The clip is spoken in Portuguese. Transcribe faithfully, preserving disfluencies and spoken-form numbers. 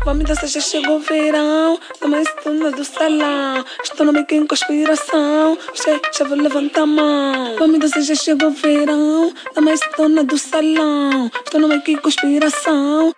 Vamos dançar, já chegou o verão. Toma esse turno do salão. Estou no meio em conspiração. Já, já vou levantar a mão. Vamos dançar, já chegou o verão. Toma esse turno do salão. Estou no meio em conspiração.